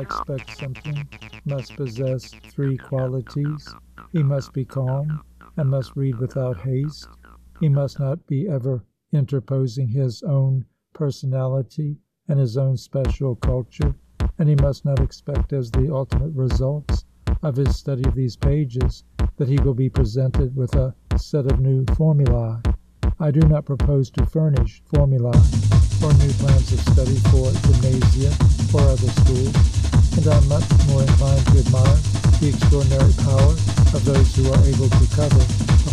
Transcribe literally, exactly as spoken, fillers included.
expect something, must possess three qualities. He must be calm, and must read without haste. He must not be ever interposing his own personality and his own special culture, and he must not expect as the ultimate results of his study of these pages that he will be presented with a set of new formulae. I do not propose to furnish formulae or new plans of study for gymnasia or other schools, and I am much more inclined to admire the extraordinary power of those who are able to cover